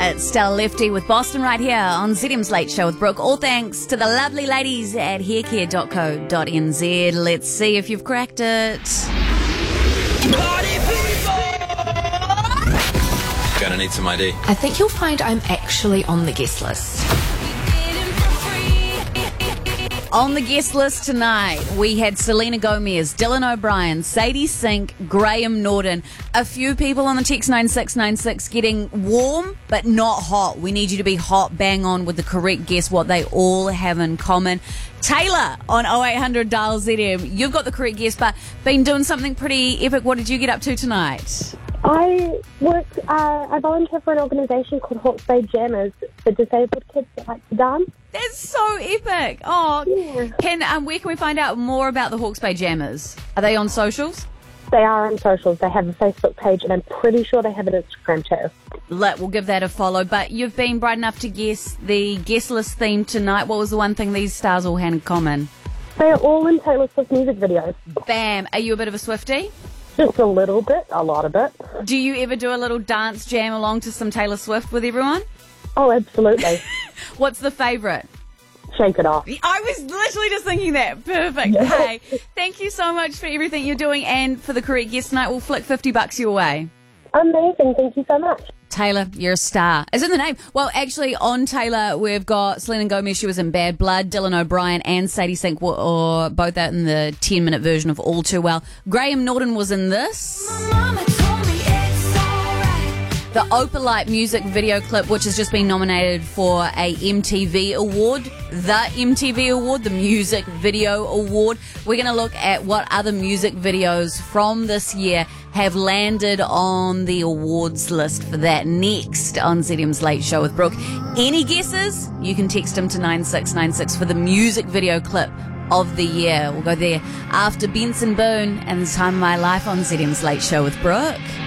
It's Stella Lefty with Boston right here on ZM's Late Show with Brooke. All thanks to the lovely ladies at haircare.co.nz. Let's see if you've cracked it. Party people! Gonna need some ID. I think you'll find I'm actually on the guest list. On the guest list tonight, we had Selena Gomez, Dylan O'Brien, Sadie Sink, Graham Norton. A few people on the text 9696 getting warm, but not hot. We need you to be hot, bang on with the correct guess what they all have in common. Taylor on 0800 Dial ZM. You've got the correct guess, but been doing something pretty epic. What did you get up to tonight? I volunteer for an organisation called Hawke's Bay Jammers for disabled kids that like to dance. That's so epic. Oh, Yeah. Where can we find out more about the Hawke's Bay Jammers? Are they on socials? They are on socials. They have a Facebook page, and I'm pretty sure they have an Instagram too. We'll give that a follow. But you've been bright enough to guess the guest list theme tonight. What was the one thing these stars all had in common? They are all in Taylor Swift music videos. Bam. Are you a bit of a Swiftie? Just a little bit, a lot of it. Do you ever do a little dance jam along to some Taylor Swift with everyone? Oh, absolutely. What's the favourite? Shake it off. I was literally just thinking that. Perfect. Yeah. Hey, thank you so much for everything you're doing, and for the correct guess tonight, we'll flick $50 your way. Amazing. Thank you so much. Taylor, you're a star. Is in the name. Well, actually, on Taylor, we've got Selena Gomez. She was in Bad Blood. Dylan O'Brien and Sadie Sink were both out in the 10-minute version of All Too Well. Graham Norton was in this. The Opalite music video clip, which has just been nominated for a MTV award. The MTV award, the Music Video Award. We're going to look at what other music videos from this year have landed on the awards list for that next on ZM's Late Show with Brooke. Any guesses? You can text them to 9696 for the music video clip of the year. We'll go there after Benson Boone and The Time of My Life on ZM's Late Show with Brooke.